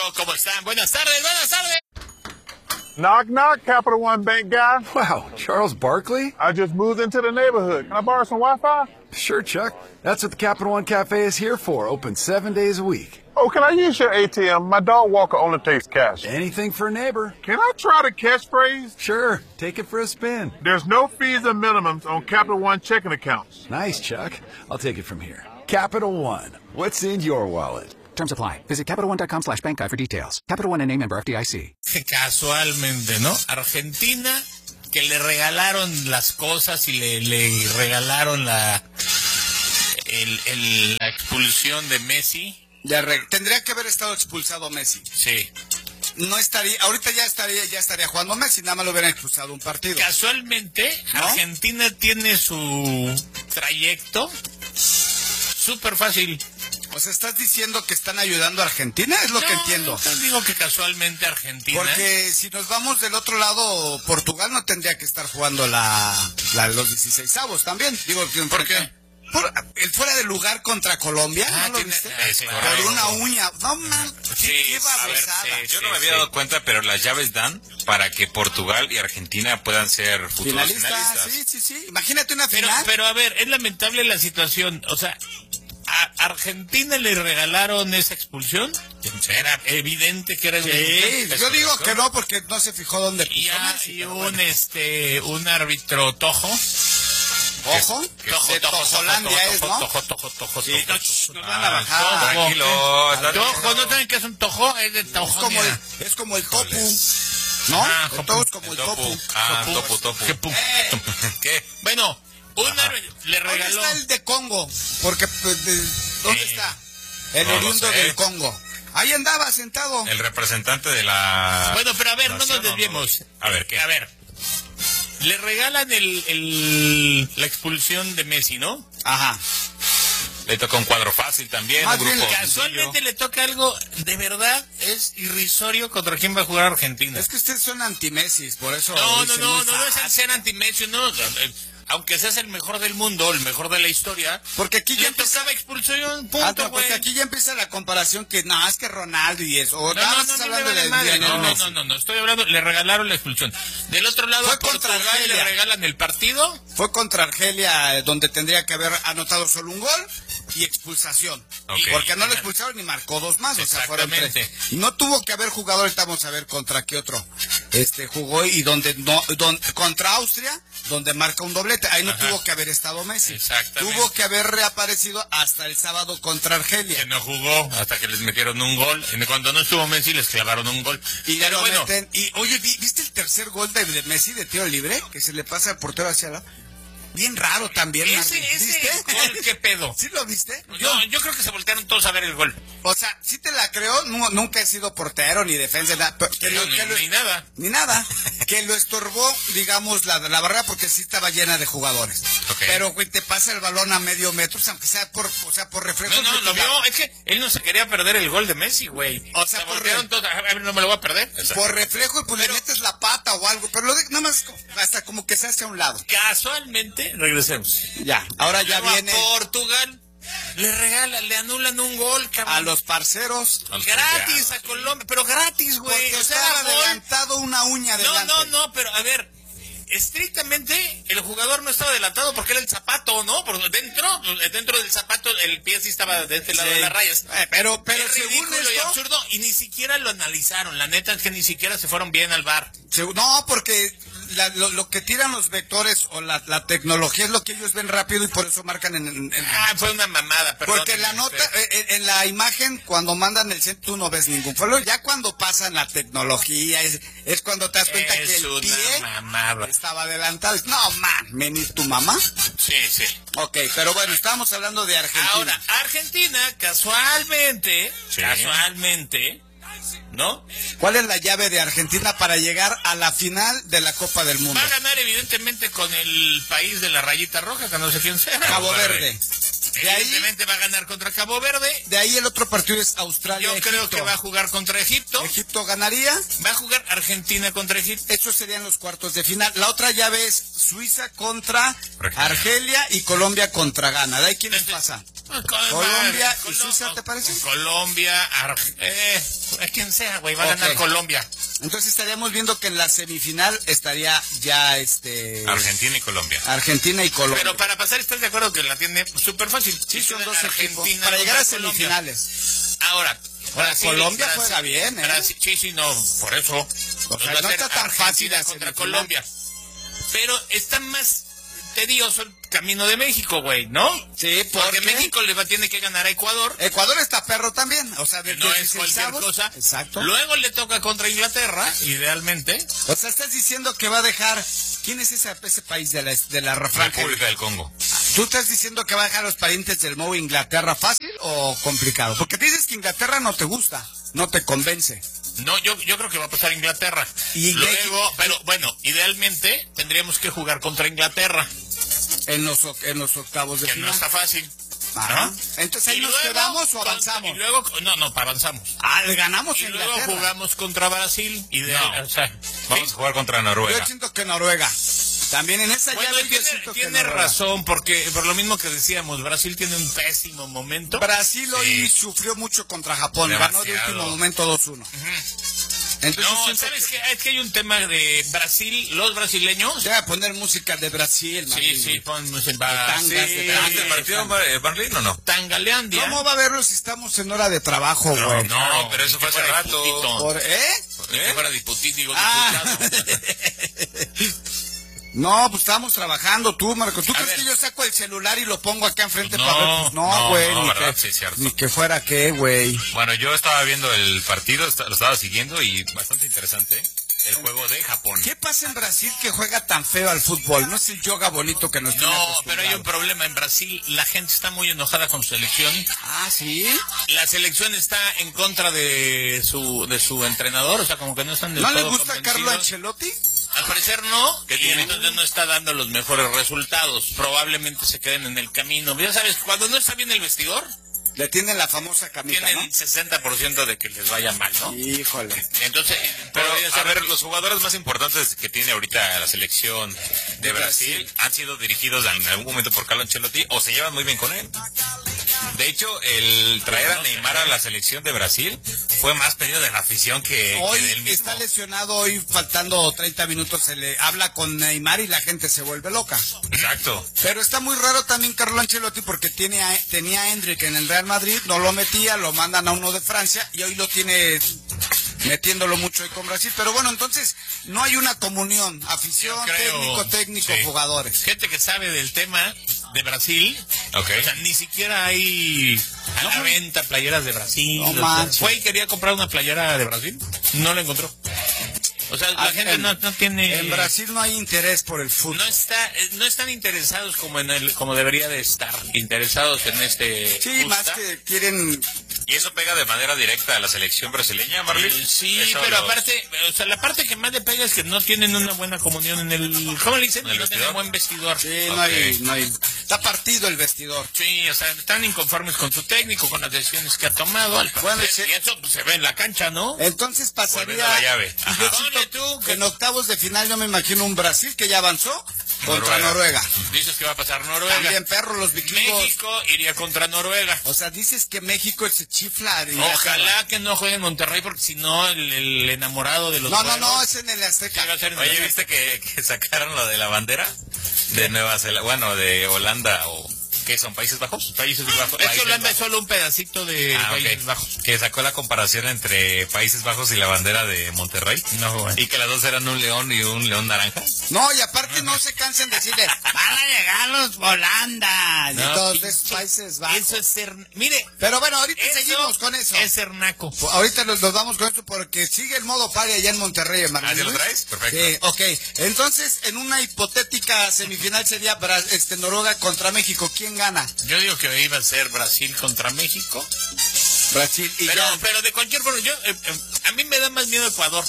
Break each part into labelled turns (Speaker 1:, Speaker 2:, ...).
Speaker 1: ¿cómo están? Buenas tardes, buenas tardes.
Speaker 2: Knock, knock, Capital One Bank guy.
Speaker 3: Wow, Charles Barkley?
Speaker 2: I just moved into the neighborhood. Can I borrow some Wi-Fi?
Speaker 3: Sure, Chuck. That's what the Capital One Cafe is here for, open 7 days a week.
Speaker 2: Oh, can I use your ATM? My dog walker only takes cash.
Speaker 3: Anything for a neighbor.
Speaker 2: Can I try the catchphrase?
Speaker 3: Sure, take it for a spin.
Speaker 2: There's no fees and minimums on Capital One checking accounts.
Speaker 3: Nice, Chuck. I'll take it from here. Capital One. What's in your wallet?
Speaker 4: Terms apply. Visit CapitalOne.com/bankguide for details. Capital One and a member FDIC.
Speaker 1: Casualmente, ¿no? Argentina, que le regalaron las cosas y le regalaron la expulsión de Messi.
Speaker 5: Tendría que haber estado expulsado Messi.
Speaker 1: Sí.
Speaker 5: No estaría, ahorita ya estaría jugando Messi, nada más lo hubieran expulsado un partido.
Speaker 1: Casualmente, ¿no? Argentina tiene su trayecto súper fácil.
Speaker 5: O sea, ¿estás diciendo que están ayudando a Argentina? Es lo que entiendo.
Speaker 1: No digo que casualmente Argentina.
Speaker 5: Porque si nos vamos del otro lado, Portugal no tendría que estar jugando los 16avos también. Digo,
Speaker 1: ¿por qué?
Speaker 5: Por el fuera de lugar contra Colombia, ¿no lo viste?
Speaker 1: Sí,
Speaker 5: por una uña. No, man, qué babosada.
Speaker 6: Yo no me había dado cuenta, pero las llaves dan para que Portugal y Argentina puedan ser futuros finalistas.
Speaker 5: Sí. Imagínate una final.
Speaker 1: Pero a ver, es lamentable la situación. O sea, ¿a Argentina le regalaron esa expulsión? Era evidente que era
Speaker 5: yo digo que no, porque no se fijó dónde puso
Speaker 1: y un árbitro tojo.
Speaker 5: ¿Ojo? De Tojolandia es, ¿no?
Speaker 1: Tojo.
Speaker 5: Sí, nos van a bajar.
Speaker 6: Tranquilo.
Speaker 1: Tojo, ¿no saben qué es un tojo? Es de tojo.
Speaker 5: Es como el topu, ¿no? El topo es como el topu.
Speaker 6: Topu.
Speaker 1: ¿Qué? Bueno, le regaló.
Speaker 5: ¿Dónde está el de Congo? Porque, ¿dónde está? El oriundo del Congo. Ahí andaba sentado.
Speaker 6: El representante de la...
Speaker 1: Bueno, pero a ver, no nos desviemos.
Speaker 6: A ver, ¿qué?
Speaker 1: A ver. Le regalan la expulsión de Messi, ¿no?
Speaker 5: Ajá.
Speaker 6: Le toca un cuadro fácil también.
Speaker 1: Casualmente le toca algo, de verdad, es irrisorio contra quién va a jugar Argentina.
Speaker 5: Es que ustedes son anti-Messi, por eso...
Speaker 1: No es el ser anti-Messi, no. Aunque seas el mejor del mundo, el mejor de la historia,
Speaker 5: porque aquí ya
Speaker 1: empezaba expulsión, punto,
Speaker 5: porque aquí ya empieza la comparación que no, es que Ronaldo y eso.
Speaker 1: No, estoy hablando, le regalaron la expulsión. Del otro lado,
Speaker 5: fue contra Argelia.
Speaker 1: Le regalan el partido.
Speaker 5: Fue contra Argelia, donde tendría que haber anotado solo un gol y expulsación. Okay. Porque no lo expulsaron ni marcó dos más, o sea, fueron 3. Y no tuvo que haber jugado, ahorita vamos a ver contra qué otro jugó y contra Austria, donde marca un doblete. Ahí no tuvo que haber estado Messi.
Speaker 1: Exactamente.
Speaker 5: Tuvo que haber reaparecido hasta el sábado contra Argelia.
Speaker 1: Que no jugó hasta que les metieron un gol. Cuando no estuvo Messi les clavaron un gol.
Speaker 5: Y oye, ¿viste el tercer gol de Messi de tiro libre? Que se le pasa al portero hacia la... Bien raro también.
Speaker 1: ¿Viste? Gol, ¿qué pedo?
Speaker 5: ¿Sí lo viste?
Speaker 1: Yo creo que se voltearon todos a ver el gol.
Speaker 5: O sea, sí te la creo, nunca he sido portero ni defensa, ni nada. Que lo estorbó, digamos, la barrera porque sí estaba llena de jugadores. Okay. Pero, güey, te pasa el balón a medio metro, aunque sea por reflejo.
Speaker 1: No, lo vio, es que él no se quería perder el gol de Messi, güey. O sea, voltearon todos, a ver, no me lo voy a perder.
Speaker 5: Por reflejo, pues le metes la pata o algo, pero nada más hasta como que se hace a un lado.
Speaker 1: Casualmente, regresemos.
Speaker 5: Ya, ahora ya viene...
Speaker 1: Portugal le anulan un gol, cabrón.
Speaker 5: A los parceros.
Speaker 1: Gratis a Colombia, pero gratis, güey.
Speaker 5: Porque estaba adelantado una uña delante.
Speaker 1: No, pero a ver, estrictamente el jugador no estaba adelantado porque era el zapato, ¿no? Porque dentro del zapato el pie sí estaba de este lado de las rayas.
Speaker 5: Pero
Speaker 1: es
Speaker 5: según
Speaker 1: ridículo
Speaker 5: esto,
Speaker 1: y absurdo y ni siquiera lo analizaron. La neta es que ni siquiera se fueron bien al VAR.
Speaker 5: No, porque lo que tiran los vectores o la tecnología es lo que ellos ven rápido y por eso marcan
Speaker 1: fue una mamada, perdón.
Speaker 5: Porque la nota, en la imagen, cuando mandan el centro, tú no ves ningún fallo. Ya cuando pasan la tecnología, es cuando te das cuenta que el pie estaba adelantado. No, man, ¿venís tu mamá?
Speaker 1: Sí.
Speaker 5: Ok, pero bueno, estábamos hablando de Argentina.
Speaker 1: Ahora, Argentina, casualmente, ¿no?
Speaker 5: ¿Cuál es la llave de Argentina para llegar a la final de la Copa del Mundo?
Speaker 1: Va a ganar evidentemente con el país de la rayita roja, que no sé quién sea.
Speaker 5: Cabo Verde.
Speaker 1: Evidentemente va a ganar contra Cabo Verde.
Speaker 5: De ahí el otro partido es Australia.
Speaker 1: Yo creo que va a jugar contra Egipto.
Speaker 5: Egipto ganaría.
Speaker 1: Va a jugar Argentina contra Egipto.
Speaker 5: Estos serían los cuartos de final. La otra llave es Suiza contra Argelia y Colombia contra Ghana. ¿De ahí quiénes pasan? Colombia y Suiza, ¿te parece?
Speaker 1: Colombia, a quien sea, güey, va a ganar Colombia.
Speaker 5: Entonces estaríamos viendo que en la semifinal estaría ya
Speaker 6: Argentina y Colombia.
Speaker 5: Argentina y Colombia.
Speaker 1: Pero para pasar, ¿estás de acuerdo que la tiene súper fácil?
Speaker 5: Sí, son dos equipos para llegar a semifinales.
Speaker 1: Ahora,
Speaker 5: Colombia juega bien, ¿eh?
Speaker 1: Sí, no, por eso.
Speaker 5: O sea, no está tan fácil
Speaker 1: contra Colombia. Pero está más tedioso el camino de México, güey, ¿no?
Speaker 5: Sí,
Speaker 1: porque México tiene que ganar a Ecuador.
Speaker 5: Ecuador está perro también, o sea,
Speaker 1: no es cualquier cosa.
Speaker 5: Exacto.
Speaker 1: Luego le toca contra Inglaterra, idealmente.
Speaker 5: O sea, estás diciendo que va a dejar. ¿Quién es ese país de la
Speaker 6: República del Congo?
Speaker 5: ¿Tú estás diciendo que va a dejar a los parientes del Mou Inglaterra fácil o complicado? Porque dices que Inglaterra no te gusta, no te convence.
Speaker 1: No, yo creo que va a pasar Inglaterra. Y luego, pero bueno, idealmente tendríamos que jugar contra Inglaterra.
Speaker 5: En los octavos de final.
Speaker 1: Que no está fácil.
Speaker 5: Ajá. Entonces ahí nos quedamos o avanzamos.
Speaker 1: Y luego, no, avanzamos.
Speaker 5: Ganamos
Speaker 1: y
Speaker 5: en
Speaker 1: luego
Speaker 5: Inglaterra.
Speaker 1: Jugamos contra Brasil.
Speaker 6: O sea, vamos a jugar contra Noruega.
Speaker 5: Yo siento que Noruega. También en esa llave
Speaker 1: tiene razón, porque por lo mismo que decíamos, Brasil tiene un pésimo momento.
Speaker 5: Brasil hoy sufrió mucho contra Japón, ganó de último momento 2-1.
Speaker 1: Entonces, no, ¿sabes qué? Es que hay un tema de Brasil, los brasileños.
Speaker 5: Te voy a poner música de Brasil,
Speaker 1: Marlene. Sí, pon música
Speaker 6: ¿El partido Berlín o no?
Speaker 1: Tangaleandia.
Speaker 5: ¿Cómo va a verlo si estamos en hora de trabajo, güey?
Speaker 6: No, pero eso fue hace rato.
Speaker 1: Que fuera diputado.
Speaker 5: No, pues estábamos trabajando, tú, Marco. ¿Tú crees que yo saco el celular y lo pongo acá enfrente para ver? Pues no, güey.
Speaker 6: No, verdad, sí, cierto.
Speaker 5: Ni que fuera qué, güey.
Speaker 6: Bueno, yo estaba viendo el partido, lo estaba siguiendo y bastante interesante, el juego de Japón.
Speaker 5: ¿Qué pasa en Brasil que juega tan feo al fútbol? No es el yoga bonito que nos tiene acostumbrados.
Speaker 1: No, pero hay un problema en Brasil. La gente está muy enojada con su selección.
Speaker 5: Ah, ¿sí?
Speaker 1: La selección está en contra de su entrenador, o sea, como que no están del todo
Speaker 5: ¿No le gusta a Carlo Ancelotti?
Speaker 1: Al parecer no, y entonces no está dando los mejores resultados. Probablemente se queden en el camino. Ya sabes, cuando no está bien el vestidor,
Speaker 5: le tienen la famosa camita,
Speaker 1: tienen 60% de que les vaya mal, ¿no?
Speaker 5: Híjole.
Speaker 1: Entonces,
Speaker 6: pero a ver, los jugadores más importantes que tiene ahorita la selección de Brasil han sido dirigidos en algún momento por Carlo Ancelotti o se llevan muy bien con él. De hecho, el traer a Neymar a la selección de Brasil fue más pedido de la afición que de él mismo.
Speaker 5: Está lesionado, hoy faltando 30 minutos se le habla con Neymar y la gente se vuelve loca.
Speaker 6: Exacto.
Speaker 5: Pero está muy raro también Carlo Ancelotti porque tenía a Endrick en el Real Madrid, no lo metía, lo mandan a uno de Francia y hoy lo tiene metiéndolo mucho ahí con Brasil. Pero bueno, entonces no hay una comunión, afición, técnico, jugadores.
Speaker 1: Gente que sabe del tema de Brasil.
Speaker 6: Okay.
Speaker 1: O sea, ni siquiera hay a la venta playeras de Brasil.
Speaker 5: No,
Speaker 1: fue y quería comprar una playera de Brasil, no la encontró. O sea, la gente no tiene.
Speaker 5: En Brasil no hay interés por el fútbol.
Speaker 1: No están interesados como debería de estar interesados en este.
Speaker 5: Sí, más que quieren.
Speaker 6: ¿Y eso pega de manera directa a la selección brasileña, Marlene?
Speaker 1: Sí, pero aparte, o sea, la parte que más le pega es que no tienen una buena comunión en el. ¿Cómo le dicen? No tienen buen vestidor.
Speaker 5: Sí, no hay. Está partido el vestidor.
Speaker 1: Sí, o sea, están inconformes con su técnico, con las decisiones que ha tomado. Bueno, y eso pues, se ve en la cancha, ¿no?
Speaker 5: Entonces pasaría.
Speaker 6: La llave.
Speaker 5: Yo siento que en octavos de final yo me imagino un Brasil que ya avanzó contra Noruega.
Speaker 1: Dices que va a pasar Noruega.
Speaker 5: También perro los vikingos.
Speaker 1: México iría contra Noruega.
Speaker 5: O sea, dices que México se chifla.
Speaker 1: Ojalá que no juegue en Monterrey porque si no el enamorado de los
Speaker 5: No, es en el Azteca.
Speaker 6: Oye, ¿viste que sacaron lo de la bandera? De Nueva Zelanda, bueno, de Holanda o... ¿Qué son? ¿Países Bajos?
Speaker 1: Países Bajos. Es que Holanda es solo un pedacito de Países Bajos.
Speaker 6: Que sacó la comparación entre Países Bajos y la bandera de Monterrey.
Speaker 1: No, bueno.
Speaker 6: Y que las dos eran un león y un león naranja.
Speaker 5: No, y aparte no se cansan de decirle, van a llegar los Holanda. Y todos esos Países Bajos.
Speaker 1: Eso es ser... Mire.
Speaker 5: Pero bueno, ahorita seguimos con eso.
Speaker 1: Es ser naco.
Speaker 5: Ahorita nos vamos con eso porque sigue el modo party allá en Monterrey, hermano.
Speaker 6: ¿Ah, ya lo traes? Perfecto.
Speaker 5: Sí, ok. Entonces, en una hipotética semifinal sería Noruega contra México. ¿Quién gana?
Speaker 1: Yo digo que iba a ser Brasil contra México.
Speaker 5: Brasil y
Speaker 1: pero de cualquier forma, a mí me da más miedo Ecuador.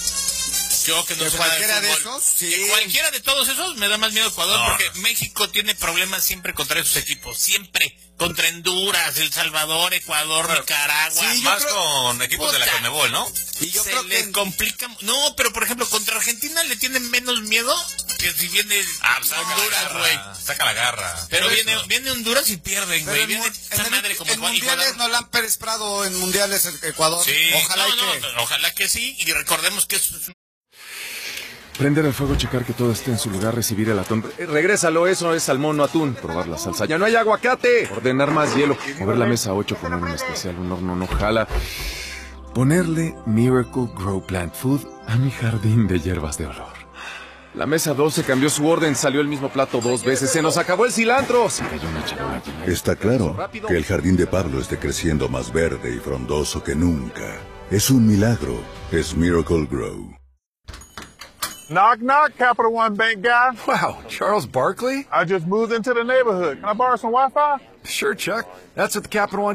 Speaker 1: Yo que no sé
Speaker 5: cualquiera
Speaker 1: nada de
Speaker 5: esos, sí.
Speaker 1: De cualquiera de todos esos me da más miedo Ecuador porque México tiene problemas siempre contra esos equipos, siempre. contra Honduras, El Salvador, Ecuador, Nicaragua.
Speaker 6: Sí, más con equipos de la CONMEBOL, ¿no?
Speaker 5: Y yo
Speaker 1: se
Speaker 5: creo
Speaker 1: les
Speaker 5: que
Speaker 1: complica. No, pero por ejemplo, contra Argentina le tienen menos miedo que si viene Honduras, güey.
Speaker 6: Saca la garra.
Speaker 1: Pero viene Honduras y pierden, güey. Viene esa madre como
Speaker 5: en mundiales no la han Pérez Prado, en mundiales Ecuador.
Speaker 1: Sí,
Speaker 5: Ojalá
Speaker 1: ojalá que sí. Y recordemos que es...
Speaker 7: Prender el fuego, checar que todo esté en su lugar, recibir el atún. Regrésalo, eso es salmón, no atún. Probar la salsa. ¡Ya no hay aguacate! Ordenar más hielo. Mover la mesa 8, poner un especial, un horno no jala. Ponerle Miracle Grow Plant Food a mi jardín de hierbas de olor. La mesa 12 cambió su orden, salió el mismo plato 2 veces. ¡Se nos acabó el cilantro! Se cayó una charola llena.
Speaker 8: Está claro que el jardín de Pablo esté creciendo más verde y frondoso que nunca. Es un milagro. Es Miracle Grow.
Speaker 2: Knock, knock, Capital One Bank guy.
Speaker 3: Wow, Charles Barkley?
Speaker 2: I just moved into the neighborhood. Can I borrow some Wi-Fi?
Speaker 3: Sure, Chuck. That's what the Capital One